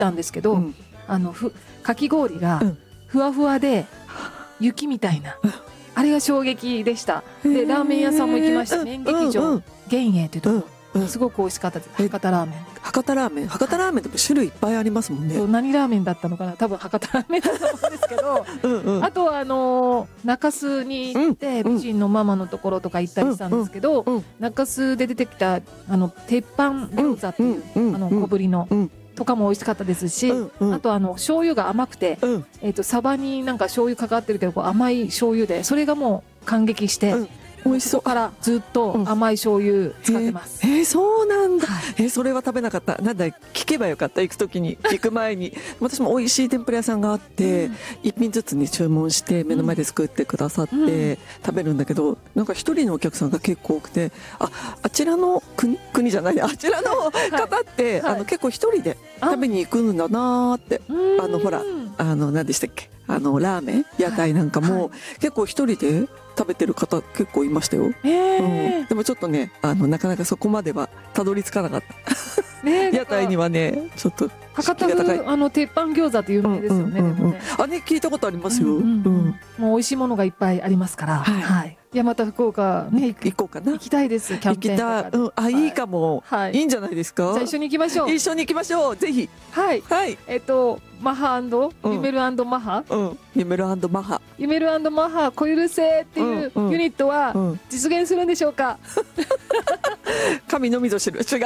ったんですけど、かき氷がふわふわで雪みたいな、あれが衝撃でした。でラーメン屋さんも行きました。麺劇場幻影というところ、すごく美味しかったです。博多ラーメン。 博多ラーメンでも種類いっぱいありますもんね。 何ラーメンだったのかな、多分博多ラーメンだと思うんですけどあとは中洲に行って美人のママのところとか行ったりしたんですけど、中洲で出てきた鉄板餃子っていう小ぶりのとかも美味しかったですし、あと醤油が甘くて、サバになんか醤油かかってるけど甘い醤油で、それがもう感激して、 美味しそう。 そこからずっと甘い醤油使ってます。 そうなんだ。それは食べなかった。なんだ、聞けばよかった。行く前に私も美味しい天ぷら屋さんがあって、一品ずつに注文して目の前で作ってくださって食べるんだけど、なんか一人のお客さんが結構多くて、あちらの国じゃない、あちらの方って結構一人で食べに行くんだなーって。ほら何でしたっけ、ラーメン屋台なんかも結構一人で食べてる方結構いましたよ。でもちょっとね、なかなかそこまではたどり着かなかった屋台にはね。ちょっと博多風鉄板餃子って有名ですよね。 聞いたことありますよ。もう美味しいものがいっぱいありますから、いやまた福岡ね行こうかな。 行きたいです。キャンペーンとかで。 いいかも。いいんじゃないですか。 じゃあ一緒に行きましょう。 一緒に行きましょう。ぜひ。 はい。マハユメル&マハ、 ユメル&マハ、 ユメル&マハコイル製っていうユニットは実現するんでしょうか。 神のみぞ知る。違う神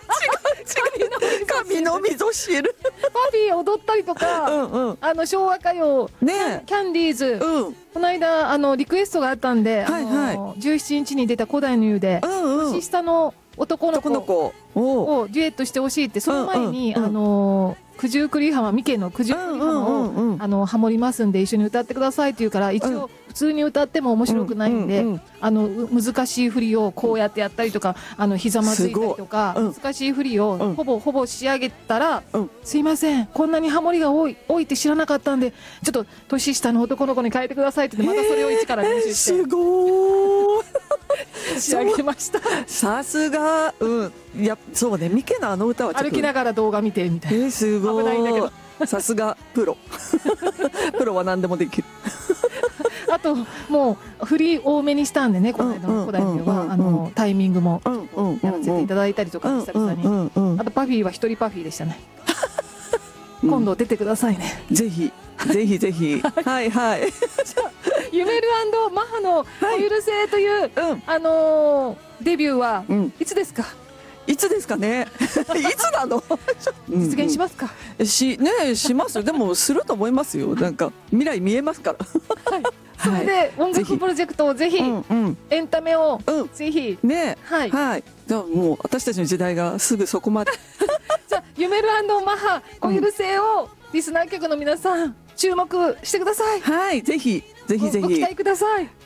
のみぞ知る。 パフィー踊ったりとか、昭和歌謡ね、キャンディーズ、この間リクエストがあったんで、17日に出た古代の湯で年下の男の子をデュエットしてほしいって、その前に九十九里浜、三重の九十九里浜をハモりますんで一緒に歌ってくださいって言うから、一応普通に歌っても面白くないんで、難しい振りをこうやってやったりとか、ひざまずいたりとか、難しい振りをほぼ仕上げたら、すいませんこんなにハモリが多いって知らなかったんで、ちょっと年下の男の子に変えてくださいって言って、またそれを一から練習してすごーい仕上げました。 さすが。そうね、三重の歌は歩きながら動画見てみたいな。 すごい。危ないんだけど。さすがプロ。プロは何でもできる。 あともう振り多めにしたんでね、この間の古代のはタイミングもやらせていただいたりとか、久々に。あとパフィーは一人パフィーでしたね。今度出てくださいね。 ぜひぜひぜひ。はいはい。 ユメル&マハのコイル製というデビューはいつですか？ いつですかね。いつなの？ 実現しますか？ します。でもすると思いますよ。なんか未来見えますから。 それで音楽プロジェクトをぜひ、エンタメをぜひね、はい。じゃあもう私たちの時代がすぐそこまで。 じゃあユメル&マハコイル製をリスナー局の皆さん注目してください。 はい、ぜひぜひぜひご期待ください。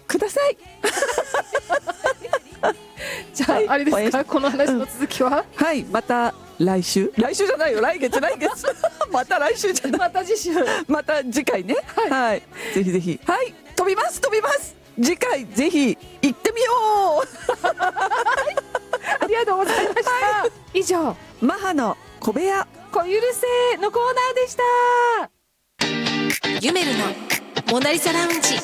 じゃああれですか、この話の続きは？ はい、また来週じゃないよ、来月また来週じゃない、 また次週、 また次回ね。はい、ぜひぜひ、はい、飛びます次回ぜひ行ってみよう。 ありがとうございました。以上、 マハの小部屋コイル製のコーナーでした。 ユメルのモナリザラウンジ。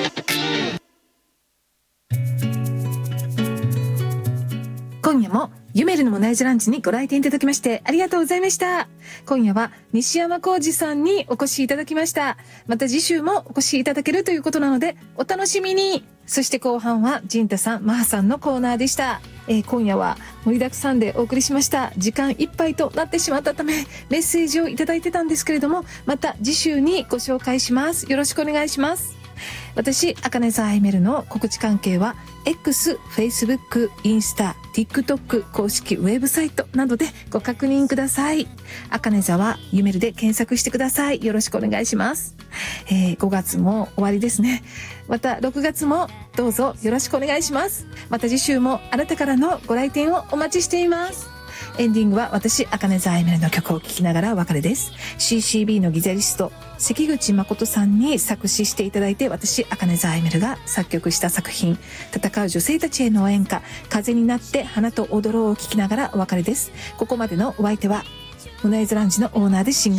今夜もユメルのモナリザランチにご来店いただきましてありがとうございました。今夜は西山浩二さんにお越しいただきました。また次週もお越しいただけるということなのでお楽しみに。そして後半はジンタさん、マハさんのコーナーでした。今夜は盛りだくさんでお送りしました。時間いっぱいとなってしまったためメッセージをいただいてたんですけれども、また次週にご紹介します。よろしくお願いします。私、茜沢アメルの告知関係は X、Facebook、インスタ、TikTok 公式ウェブサイトなどでご確認ください。茜沢ゆめるで検索してください。よろしくお願いします。5月も終わりですね。また6月もどうぞよろしくお願いします。また次週もあなたからのご来店をお待ちしています。エンディングは私、茜沢アイメルの曲を聴きながらお別れです。CCB のギタリスト関口誠さんに作詞していただいて、私茜沢アイメルが作曲した作品、戦う女性たちへの応援歌、風になって花と踊ろうを聴きながらお別れです。ここまでのお相手はモナイズランチのオーナーでシンガー